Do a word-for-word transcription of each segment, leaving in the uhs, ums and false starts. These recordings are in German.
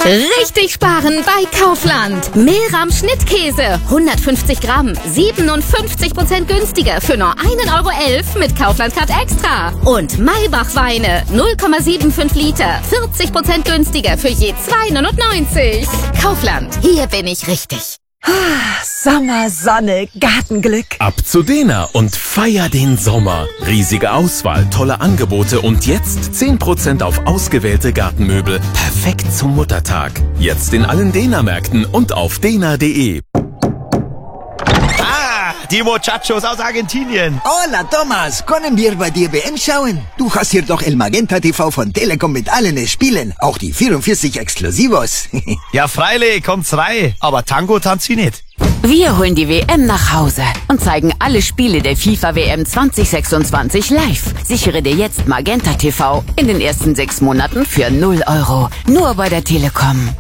Richtig sparen bei Kaufland. Mehlrahm Schnittkäse, hundertfünfzig Gramm, siebenundfünfzig Prozent günstiger für nur ein Euro elf mit Kaufland-Card Extra. Und Maybach Weine, null Komma fünfundsiebzig Liter, vierzig Prozent günstiger für je zwei neunundneunzig. Kaufland, hier bin ich richtig. Sommer, Sonne, Gartenglück. Ab zu Dena und feier den Sommer. Riesige Auswahl, tolle Angebote und jetzt zehn Prozent auf ausgewählte Gartenmöbel. Perfekt zum Muttertag. Jetzt in allen Dena-Märkten und auf dena punkt de. Ah, die Muchachos aus Argentinien. Hola, Thomas. Können wir bei dir W M schauen? Du hast hier doch El Magenta T V von Telekom mit allen Spielen. Auch die vierundvierzig Exklusivos. Ja, freilich, kommt's rein. Aber Tango tanzt sie nicht. Wir holen die W M nach Hause und zeigen alle Spiele der FIFA W M zwanzig sechsundzwanzig live. Sichere dir jetzt Magenta T V in den ersten sechs Monaten für null Euro. Nur bei der Telekom.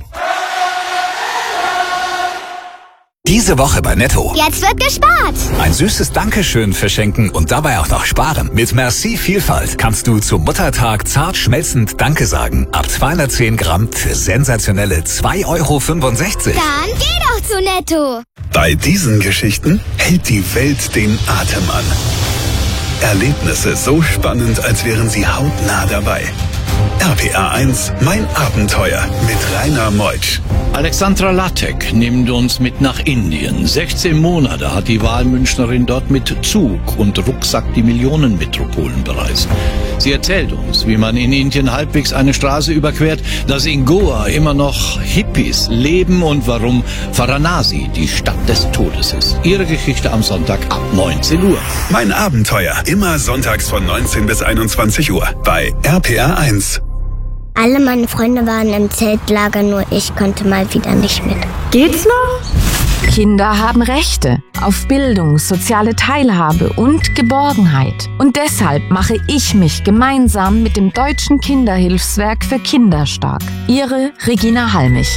Diese Woche bei Netto. Jetzt wird gespart. Ein süßes Dankeschön verschenken und dabei auch noch sparen. Mit Merci Vielfalt kannst du zum Muttertag zart schmelzend Danke sagen. Ab zweihundertzehn Gramm für sensationelle zwei Euro fünfundsechzig. Dann geh doch zu Netto. Bei diesen Geschichten hält die Welt den Atem an. Erlebnisse so spannend, als wären sie hautnah dabei. R P R eins, mein Abenteuer mit Rainer Meutsch. Alexandra Lattek nimmt uns mit nach Indien. sechzehn Monate hat die Wahlmünchnerin dort mit Zug und Rucksack die Millionenmetropolen bereist. Sie erzählt uns, wie man in Indien halbwegs eine Straße überquert, dass in Goa immer noch Hippies leben und warum Varanasi die Stadt des Todes ist. Ihre Geschichte am Sonntag ab neunzehn Uhr. Mein Abenteuer, immer sonntags von neunzehn bis einundzwanzig Uhr bei R P R eins. Alle meine Freunde waren im Zeltlager, nur ich konnte mal wieder nicht mit. Geht's noch? Kinder haben Rechte auf Bildung, soziale Teilhabe und Geborgenheit. Und deshalb mache ich mich gemeinsam mit dem Deutschen Kinderhilfswerk für Kinder stark. Ihre Regina Halmich.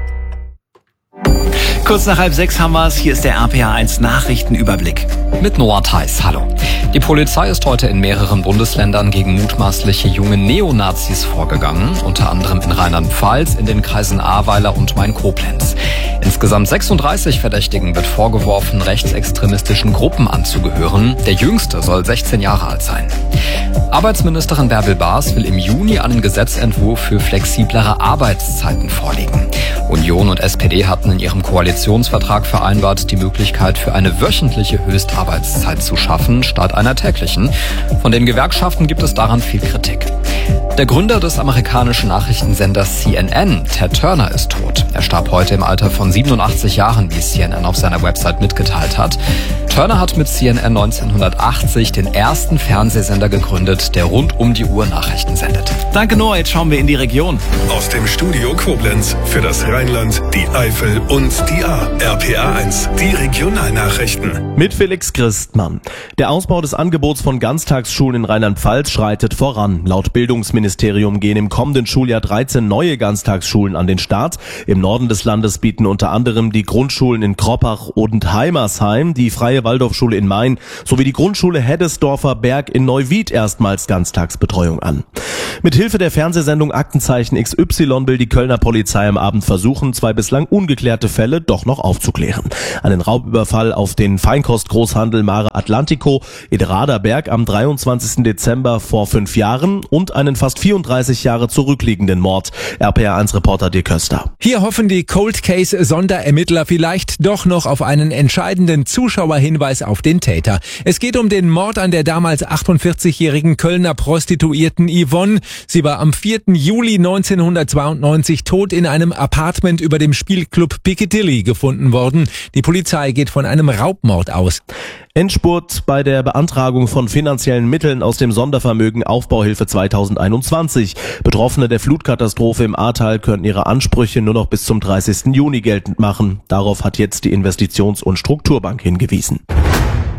Kurz nach halb sechs haben wir es. Hier ist der R P R eins Nachrichtenüberblick. Mit Noah Theis, hallo. Die Polizei ist heute in mehreren Bundesländern gegen mutmaßliche junge Neonazis vorgegangen, unter anderem in Rheinland-Pfalz, in den Kreisen Ahrweiler und Main-Koblenz. Insgesamt sechsunddreißig Verdächtigen wird vorgeworfen, rechtsextremistischen Gruppen anzugehören. Der jüngste soll sechzehn Jahre alt sein. Arbeitsministerin Bärbel Baas will im Juni einen Gesetzentwurf für flexiblere Arbeitszeiten vorlegen. Union und S P D hatten in ihrem Koalitionsvertrag vereinbart, die Möglichkeit für eine wöchentliche Höchstarbeitszeit zu schaffen, statt einer täglichen. Von den Gewerkschaften gibt es daran viel Kritik. Der Gründer des amerikanischen Nachrichtensenders C N N, Ted Turner, ist tot. Er starb heute im Alter von siebenundachtzig Jahren, wie C N N auf seiner Website mitgeteilt hat. Turner hat mit C N N neunzehnhundertachtzig den ersten Fernsehsender gegründet, der rund um die Uhr Nachrichten sendet. Danke Noah, jetzt schauen wir in die Region. Aus dem Studio Koblenz für das Rheinland, die Eifel und die Ahr. R P R eins, die Regionalnachrichten. Mit Felix Christmann. Der Ausbau des Angebots von Ganztagsschulen in Rheinland-Pfalz schreitet voran. Laut Bildungsministerium gehen im kommenden Schuljahr dreizehn neue Ganztagsschulen an den Start. Im Norden des Landes bieten unter anderem die Grundschulen in Kroppach und Heimersheim, die Freie Waldorfschule in Main sowie die Grundschule Heddesdorfer Berg in Neuwied erstmals Ganztagsbetreuung an. Mit Hilfe der Fernsehsendung Aktenzeichen X Y will die Kölner Polizei am Abend versuchen, zwei bislang ungeklärte Fälle doch noch aufzuklären. Einen Raubüberfall auf den Feinkostgroßhandel Mare Atlantico in Raderberg am dreiundzwanzigsten Dezember vor fünf Jahren und einen fast vierunddreißig Jahre zurückliegenden Mord. R P R eins Reporter Dirk Köster. Hier hoffen die Cold Case Sonderermittler vielleicht doch noch auf einen entscheidenden Zuschauerhinweis auf den Täter. Es geht um den Mord an der damals achtundvierzigjährigen Kölner Prostituierten Yvonne. Sie war am vierten Juli neunzehnhundertzweiundneunzig tot in einem Apartment über dem Spielclub Piccadilly gefunden worden. Die Polizei geht von einem Raubmord aus. Endspurt bei der Beantragung von finanziellen Mitteln aus dem Sondervermögen Aufbauhilfe zweitausendeinundzwanzig. Betroffene der Flutkatastrophe im Ahrtal können ihre Ansprüche nur noch bis zum dreißigsten Juni geltend machen. Darauf hat jetzt die Investitions- und Strukturbank hingewiesen.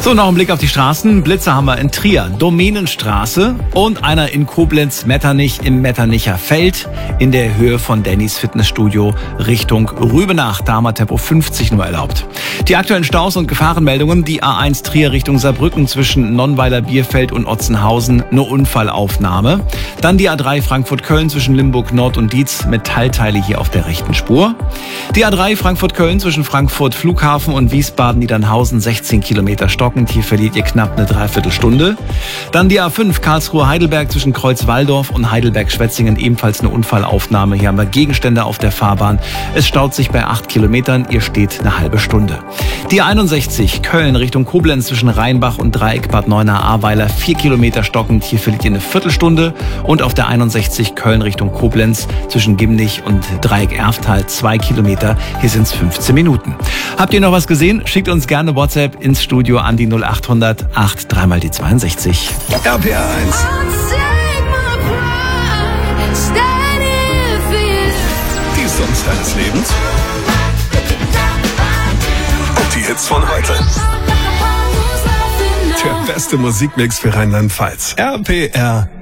So, noch ein Blick auf die Straßen. Blitzer haben wir in Trier, Domänenstraße und einer in Koblenz, Metternich im Metternicher Feld in der Höhe von Dannys Fitnessstudio Richtung Rübenach. Da haben wir Tempo fünfzig nur erlaubt. Die aktuellen Staus und Gefahrenmeldungen, die A eins Trier Richtung Saarbrücken zwischen Nonnweiler, Bierfeld und Otzenhausen, eine Unfallaufnahme. Dann die A drei Frankfurt-Köln zwischen Limburg Nord und Dietz, Metallteile hier auf der rechten Spur. Die A drei Frankfurt-Köln zwischen Frankfurt Flughafen und Wiesbaden-Niedernhausen, sechzehn Kilometer stockend. Hier verliert ihr knapp eine Dreiviertelstunde. Dann die A fünf Karlsruhe-Heidelberg zwischen Kreuz-Walldorf und Heidelberg-Schwetzingen, ebenfalls eine Unfallaufnahme. Hier haben wir Gegenstände auf der Fahrbahn. Es staut sich bei acht Kilometern. Ihr steht eine halbe Stunde. Die A einundsechzig Köln Richtung Koblenz zwischen Rheinbach und Dreieck Bad Neuenahr-Ahrweiler, vier Kilometer stockend. Hier verliert ihr eine Viertelstunde. Und auf der einundsechzig Köln Richtung Koblenz zwischen Gimnich und Dreieck Erftal, zwei Kilometer. Hier sind es fünfzehn Minuten. Habt ihr noch was gesehen? Schickt uns gerne WhatsApp ins Studio an die null acht hundert acht drei mal die zweiundsechzig. R P R eins. Die Songs deines Lebens. Und die Hits von heute. Der beste Musikmix für Rheinland-Pfalz. R P R